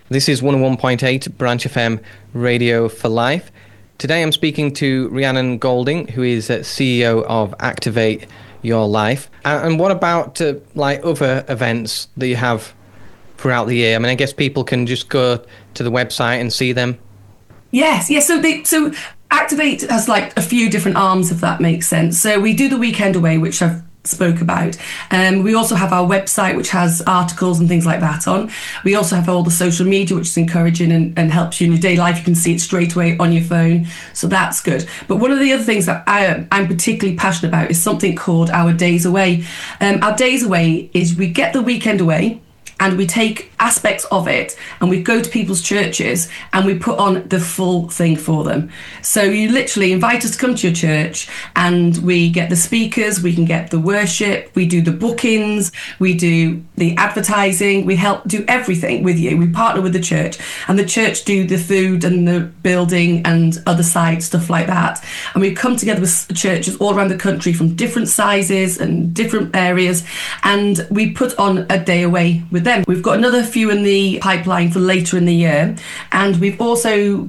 This is 101.8 Branch FM Radio for Life. Today I'm speaking to Rhiannon Golding, who is CEO of Activate Your Life. And what about other events that you have throughout the year? I mean, I guess people can just go to the website and see them. Yes. So Activate has like a few different arms, if that makes sense. So we do the weekend away, which I've spoke about. We also have our website, which has articles and things like that on. We also have all the social media, which is encouraging and helps you in your daily life. You can see it straight away on your phone. So that's good. But one of the other things that I'm particularly passionate about is something called our Days Away. Our Days Away is we get the weekend away, and we take aspects of it and we go to people's churches and we put on the full thing for them. So you literally invite us to come to your church and we get the speakers, we can get the worship, we do the bookings, we do the advertising, we help do everything with you. We partner with the church and the church do the food and the building and other side stuff like that. And we come together with churches all around the country from different sizes and different areas, and we put on a day away with them. We've got another few in the pipeline for later in the year, and we also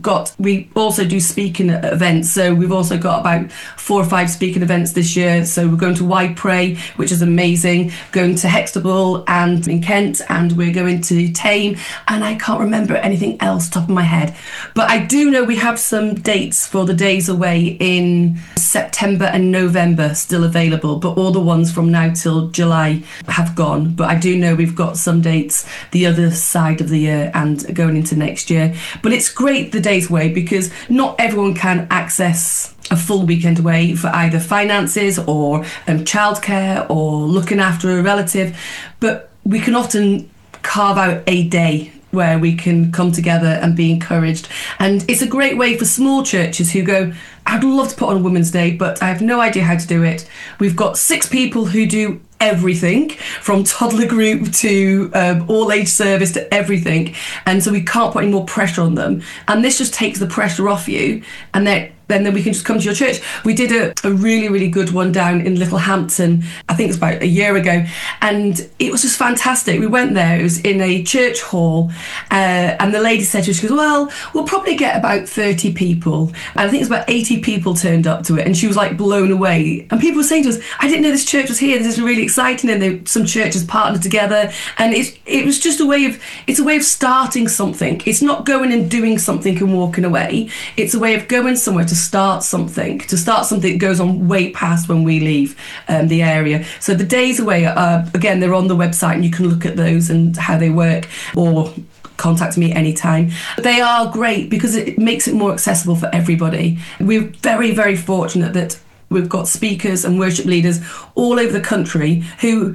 do speaking events. So we've also got about 4 or 5 speaking events this year. So we're going to Wide Pray, which is amazing, going to Hextable and in Kent, and we're going to Tame, and I can't remember anything else top of my head, but I do know we have some dates for the Days Away in September and November still available, but all the ones from now till July have gone. But I do know we've got some dates the other side of the year and going into next year. But it's great, the Days Away, because not everyone can access a full weekend away for either finances or childcare or looking after a relative. But we can often carve out a day where we can come together and be encouraged. And it's a great way for small churches who go, I'd love to put on a Women's Day, but I have no idea how to do it. We've got 6 people who do everything from toddler group to all age service to everything. And so we can't put any more pressure on them. And this just takes the pressure off you. And then we can just come to your church. We did a really, really good one down in Littlehampton, I think it was about a year ago, and it was just fantastic. We went there, it was in a church hall, and the lady said to us, she goes, well, we'll probably get about 30 people. And I think it was about 80 people turned up to it, and she was like blown away. And people were saying to us, I didn't know this church was here, this is really exciting, and some churches partnered together, and it was just a way of starting something. It's not going and doing something and walking away. It's a way of going somewhere to start something that goes on way past when we leave the area. So the Days Away, again, they're on the website and you can look at those and how they work, or contact me anytime. They are great because it makes it more accessible for everybody. We're very, very fortunate that we've got speakers and worship leaders all over the country who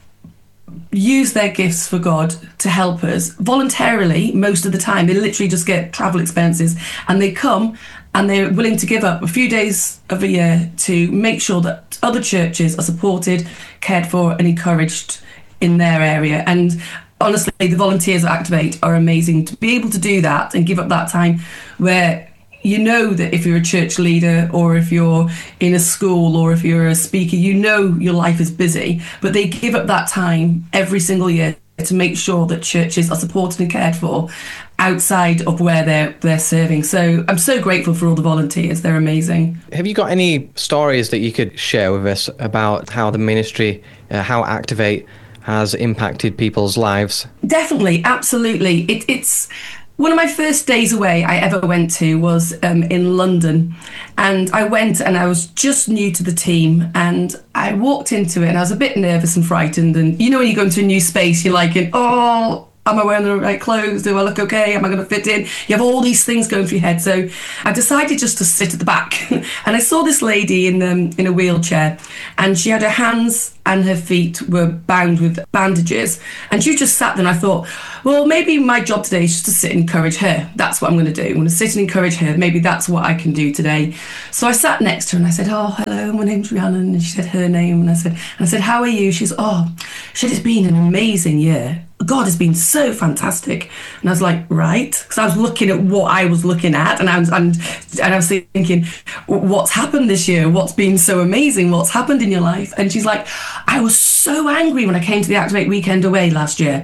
use their gifts for God to help us voluntarily most of the time. They literally just get travel expenses and they come and they're willing to give up a few days of a year to make sure that other churches are supported, cared for and encouraged in their area. And honestly, the volunteers at Activate are amazing to be able to do that and give up that time where you know that if you're a church leader or if you're in a school or if you're a speaker, you know your life is busy, but they give up that time every single year to make sure that churches are supported and cared for outside of where they're serving. So I'm so grateful for all the volunteers. They're amazing. Have you got any stories that you could share with us about how the ministry, how Activate has impacted people's lives? Definitely, absolutely. It's one of my first days away I ever went to was in London, and I went and I was just new to the team, and I walked into it and I was a bit nervous and frightened, and you know when you go into a new space you're like, oh, am I wearing the right clothes? Do I look okay? Am I going to fit in? You have all these things going through your head. So I decided just to sit at the back. And I saw this lady in a wheelchair, and she had her hands and her feet were bound with bandages. And she just sat there, and I thought, well, maybe my job today is just to sit and encourage her. That's what I'm going to do. I'm going to sit and encourage her. Maybe that's what I can do today. So I sat next to her and I said, oh, hello, my name's Rhiannon. And she said her name. And I said, how are you? She said, it's been an amazing year. God has been so fantastic. And I was like, right, because I was looking at what I was looking at, and I was thinking, what's happened this year? What's been so amazing? What's happened in your life? And she's like, I was so angry when I came to the Activate weekend away last year.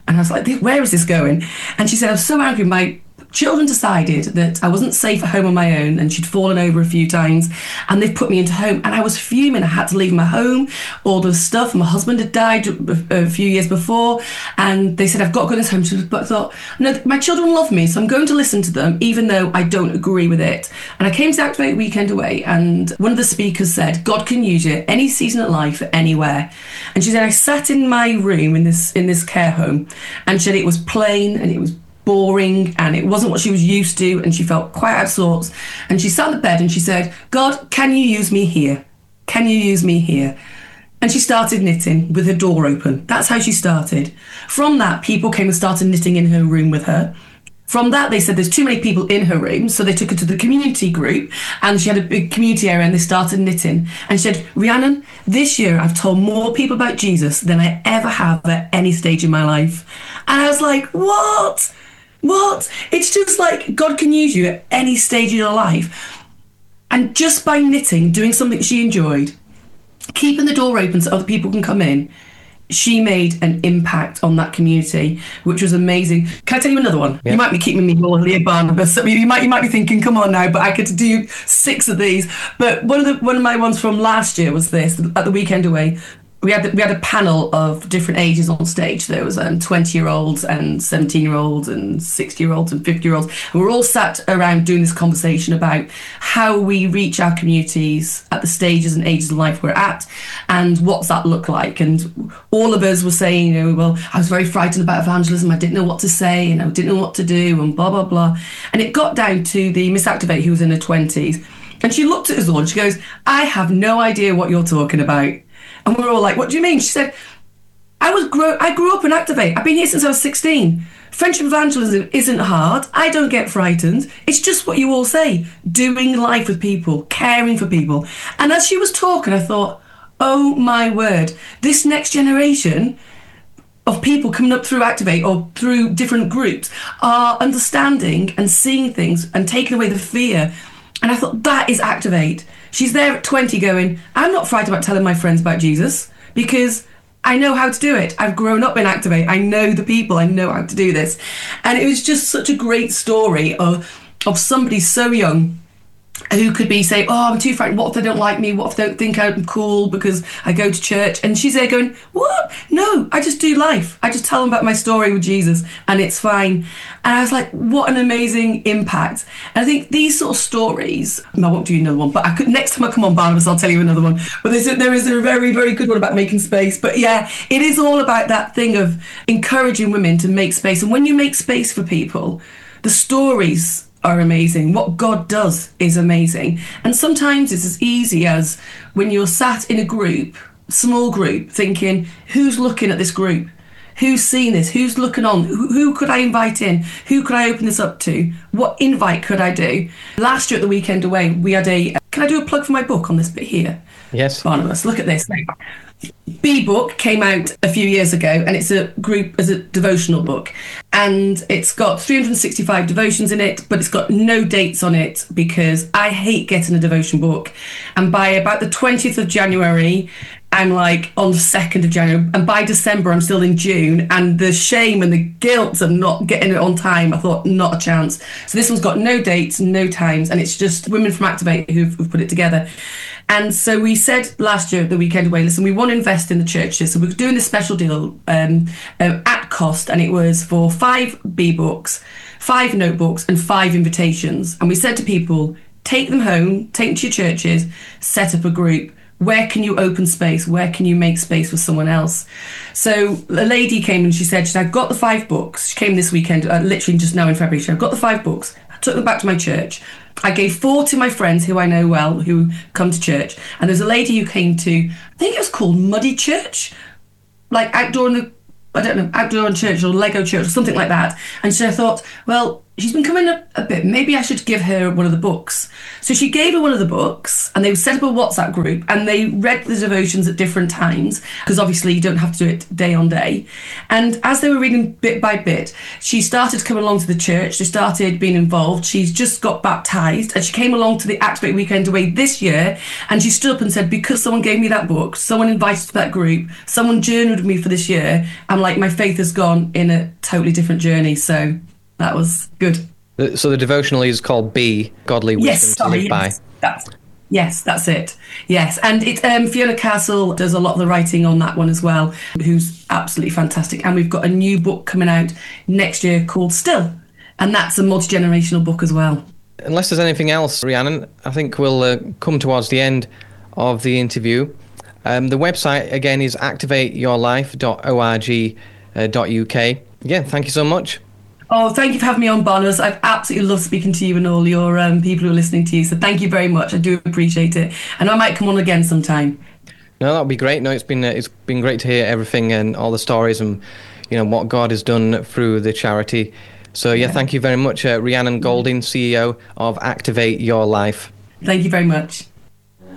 And I was like, where is this going? And she said, I was so angry. My children decided that I wasn't safe at home on my own, and she'd fallen over a few times, and they've put me into home. And I was fuming. I had to leave my home, all the stuff. My husband had died a few years before, and they said, I've got to go to this home. But I thought, no, my children love me, so I'm going to listen to them, even though I don't agree with it. And I came to Activate Weekend Away, and one of the speakers said, God can use you any season of life, anywhere. And she said, I sat in my room in this care home, and she said it was plain and it was boring and it wasn't what she was used to, and she felt quite out of sorts. And she sat on the bed and she said, God, can you use me here? Can you use me here? And she started knitting with her door open. That's how she started. From that, people came and started knitting in her room with her. From that, they said there's too many people in her room, so they took her to the community group, and she had a big community area, and they started knitting. And she said, Rhiannon, this year I've told more people about Jesus than I ever have at any stage in my life. And I was like, what? It's just like God can use you at any stage in your life. And just by knitting, doing something she enjoyed, keeping the door open so other people can come in, she made an impact on that community, which was amazing. Can I tell you another one? Yeah. You might be keeping me all here, Barnabas. I mean, you might be thinking, come on now, but I could do 6 of these. But one of my ones from last year was this. At the Weekend Away, we had a panel of different ages on stage. There was 20-year-olds and 17-year-olds and 60-year-olds and 50-year-olds. And we're all sat around doing this conversation about how we reach our communities at the stages and ages of life we're at, and what's that look like. And all of us were saying, well, I was very frightened about evangelism. I didn't know what to say, and I didn't know what to do, and blah, blah, blah. And it got down to the Miss Activate, who was in her 20s. And she looked at us all and she goes, I have no idea what you're talking about. And we were all like, what do you mean? She said, I grew up in Activate. I've been here since I was 16. Friendship evangelism isn't hard. I don't get frightened. It's just what you all say. Doing life with people, caring for people. And as she was talking, I thought, oh my word, this next generation of people coming up through Activate or through different groups are understanding and seeing things and taking away the fear. And I thought, that is Activate. She's there at 20 going, I'm not frightened about telling my friends about Jesus because I know how to do it. I've grown up in Activate. I know the people. I know how to do this. And it was just such a great story of somebody so young who could be saying, oh, I'm too frightened. What if they don't like me? What if they don't think I'm cool because I go to church? And she's there going, what? No, I just do life. I just tell them about my story with Jesus and it's fine. And I was like, what an amazing impact. And I think these sort of stories, I won't do another one, but next time I come on, Barnabas, I'll tell you another one. But there is a very, very good one about making space. But yeah, it is all about that thing of encouraging women to make space. And when you make space for people, the stories are amazing. What God does is amazing. And sometimes it's as easy as when you're sat in a group, small group, thinking, who's looking at this group? Who's seen this? Who's looking on? Who could I invite in? Who could I open this up to? What invite could I do? Last year at the Weekend Away, we had can I do a plug for my book on this bit here? Yes. Barnabas, look at this. B-Book came out a few years ago, and it's a devotional book, and it's got 365 devotions in it, but it's got no dates on it because I hate getting a devotion book. And by about the 20th of January, I'm like on the 2nd of January, and by December I'm still in June, and the shame and the guilt of not getting it on time, I thought, not a chance. So this one's got no dates, no times, and it's just women from Activate who've put it together. And so we said last year at the Weekend Away, listen, we want to invest in the churches. So we're doing this special deal at cost, and it was for 5 B-books, 5 notebooks, and 5 invitations. And we said to people, take them home, take them to your churches, set up a group. Where can you open space? Where can you make space for someone else? So a lady came and she said, I've got the 5 books. She came this weekend, literally just now in February. She said, I've got the 5 books. I took them back to my church. I gave 4 to my friends who I know well, who come to church. And there's a lady who came to, I think it was called Muddy Church, like outdoor in church or Lego church or something like that. And so I thought, well, she's been coming up a bit. Maybe I should give her one of the books. So she gave her one of the books, and they set up a WhatsApp group, and they read the devotions at different times, because obviously you don't have to do it day on day. And as they were reading bit by bit, she started to come along to the church. She started being involved. She's just got baptized, and she came along to the Activate Weekend Away this year, and she stood up and said, because someone gave me that book, someone invited to that group, someone journeyed with me for this year, I'm like, my faith has gone in a totally different journey. So that was good. So the devotional is called Be Godly Wisdom to Live By. Yes, that's it. Yes, and it's Fiona Castle does a lot of the writing on that one as well, who's absolutely fantastic. And we've got a new book coming out next year called Still, and that's a multi-generational book as well. Unless there's anything else, Rhiannon, I think we'll come towards the end of the interview. The website, again, is activateyourlife.org.uk. Yeah, thank you so much. Oh, thank you for having me on, Barnabas. I've absolutely loved speaking to you and all your people who are listening to you. So thank you very much. I do appreciate it. And I might come on again sometime. No, that would be great. No, it's been great to hear everything and all the stories and, what God has done through the charity. So, yeah, thank you very much, Rhiannon Golding, CEO of Activate Your Life. Thank you very much.